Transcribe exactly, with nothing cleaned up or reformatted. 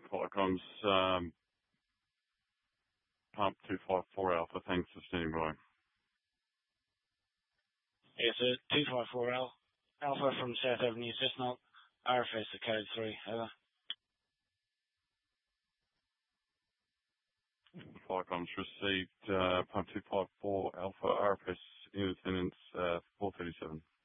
Qualcomm's um, Pump two five four Alpha, thanks for standing by. Yes, sir. two five four Al Alpha from South Avenue, Cessnock. R F S the code three, over. Qualcomm's received uh, Pump two five four Alpha R F S in attendance uh, four thirty-seven.